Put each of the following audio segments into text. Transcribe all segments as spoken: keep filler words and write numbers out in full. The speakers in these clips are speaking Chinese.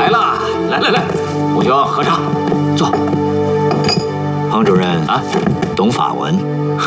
来了，来来来，武兄喝茶，坐。 彭主任啊， 懂法文？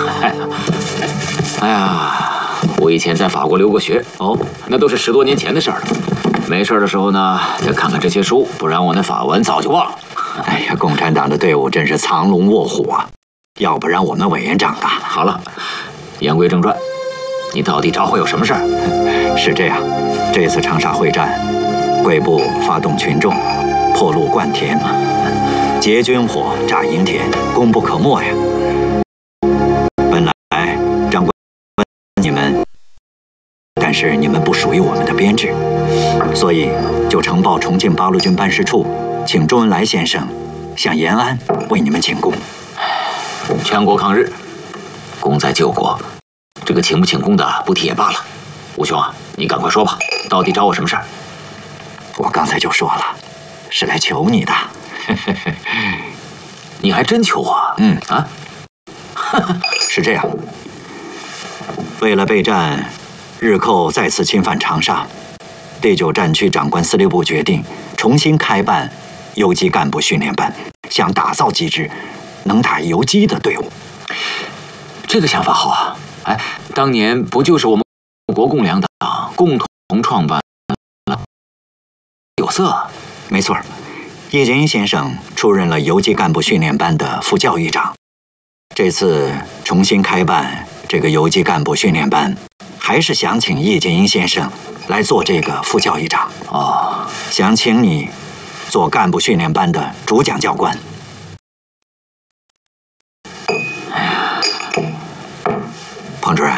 哎呀，我以前在法国留过学哦，那都是十多年前的事儿了。没事的时候呢，再看看这些书，不然我那法文早就忘了。 哎呀，共产党的队伍真是藏龙卧虎啊！要不然我们委员长啊…… 好了，言归正传，你到底找我有什么事儿？ 是这样，这次长沙会战，贵部发动群众，破路灌田，结军火，炸营田，功不可没呀。本来长官你们，但是你们不属于我们的编制，所以就呈报重庆八路军办事处，请周恩来先生向延安为你们请功。 全国抗日，功在救国，这个请不请功的不提也罢了。武兄啊，你赶快说吧，到底找我什么事儿？ 我刚才就说了，是来求你的。 你还真求我？ 嗯啊， 是这样。为了备战日寇再次侵犯长沙，第九战区长官司令部决定重新开办游击干部训练班，想打造几支能打游击的队伍。 这个想法好啊！哎，当年不就是我们国共两党共同创办了有色？ 没错，叶剑英先生出任了游击干部训练班的副教育长。这次重新开办这个游击干部训练班，还是想请叶剑英先生来做这个副教育长。 哦， 想请你做干部训练班的主讲教官。彭主任，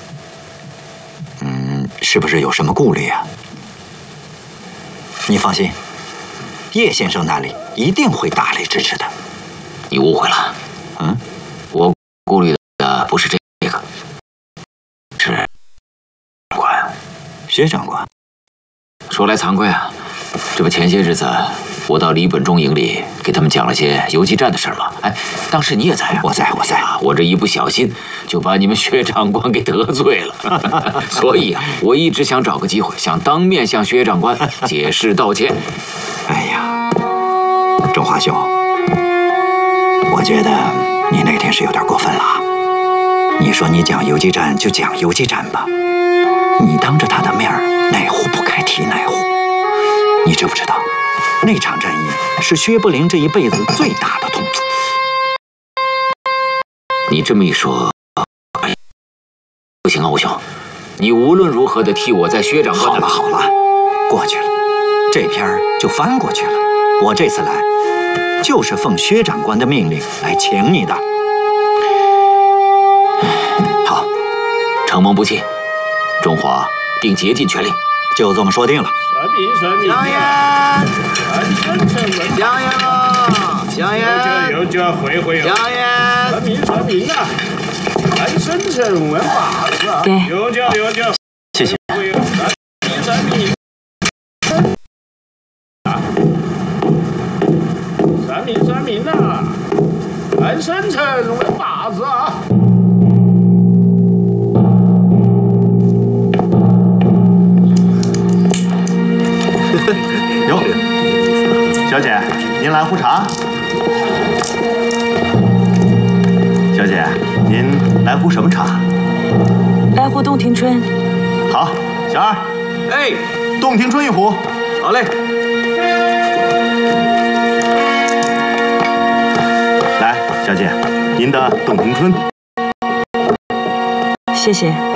嗯，是不是有什么顾虑啊？你放心，叶先生那里一定会大力支持的。 你误会了， 嗯， 我顾虑的不是这个，是长官。 薛长官， 说来惭愧啊，这不前些日子我到李本忠营里给他们讲了些游击战的事吗？哎，当时你也在啊？ 我在，我在。 我这一不小心就把你们薛长官给得罪了，所以啊，我一直想找个机会，想当面向薛长官解释道歉。 哎呀，中华兄，我觉得你那天是有点过分了。你说你讲游击战就讲游击战吧，你当着他的面哪壶不开提哪壶。你知不知道，那场战役是薛伯龄这一辈子最大的痛。 你这么一说，不行啊，吴兄，你无论如何得替我在薛长官的。 好了好了，过去了，这篇就翻过去了。我这次来，就是奉薛长官的命令来请你的。 好，承蒙不弃，中华定竭尽全力。 就这么说定了。 香烟，香烟啊，香烟， 有酒会会有。 香烟， 传名传名啊，传生成文法是吧？ 给， 有酒有酒， 谢谢。 会有传名传名，传名传名啊，传生成文法子啊。 哟，小姐，您来壶茶。小姐，您来壶什么茶？ 来壶洞庭春。 好，小二， 哎， 洞庭春一壶。 好嘞。 来，小姐，您的洞庭春。 谢谢。